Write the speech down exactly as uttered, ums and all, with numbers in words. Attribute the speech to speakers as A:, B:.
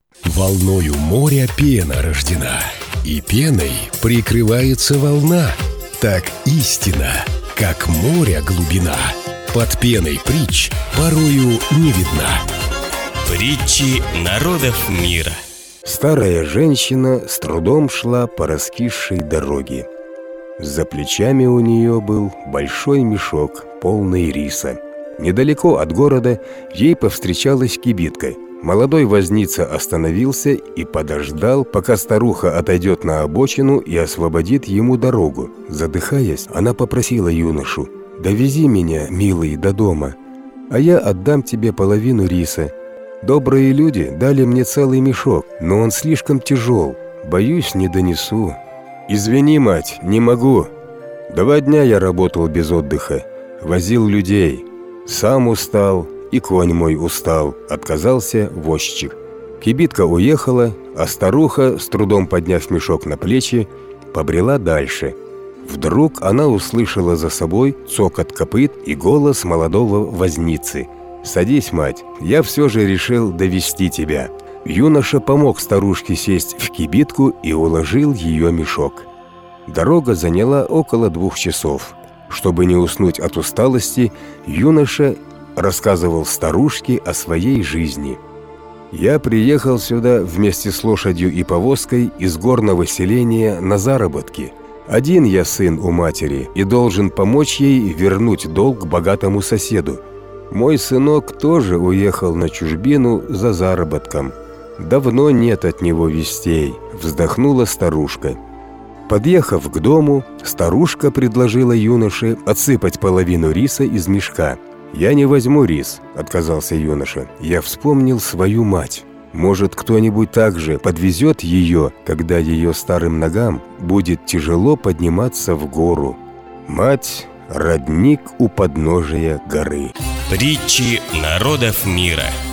A: Волною моря пена рождена, и пеной прикрывается волна. Так истина, как море глубина, под пеной притч порою не видна.
B: Притчи народов мира.
C: Старая женщина с трудом шла по раскисшей дороге. За плечами у нее был большой мешок, полный риса. Недалеко от города ей повстречалась кибитка. Молодой возница остановился и подождал, пока старуха отойдет на обочину и освободит ему дорогу. Задыхаясь, она попросила юношу: «Довези меня, милый, до дома, а я отдам тебе половину риса. Добрые люди дали мне целый мешок, но он слишком тяжел, боюсь, не донесу». «Извини, мать, не могу. Два дня я работал без отдыха, возил людей. Сам устал, и конь мой устал», — отказался возчик. Кибитка уехала, а старуха, с трудом подняв мешок на плечи, побрела дальше. Вдруг она услышала за собой цокот копыт и голос молодого возницы: «Садись, мать, я все же решил довести тебя». Юноша помог старушке сесть в кибитку и уложил ее мешок. Дорога заняла около двух часов. Чтобы не уснуть от усталости, юноша рассказывал старушке о своей жизни. «Я приехал сюда вместе с лошадью и повозкой из горного селения на заработки. Один я сын у матери и должен помочь ей вернуть долг богатому соседу. Мой сынок тоже уехал на чужбину за заработком. Давно нет от него вестей», — вздохнула старушка. Подъехав к дому, старушка предложила юноше отсыпать половину риса из мешка. «Я не возьму рис», — отказался юноша. «Я вспомнил свою мать. Может, кто-нибудь также подвезет ее, когда ее старым ногам будет тяжело подниматься в гору. Мать — родник у подножия горы».
B: Притчи народов мира.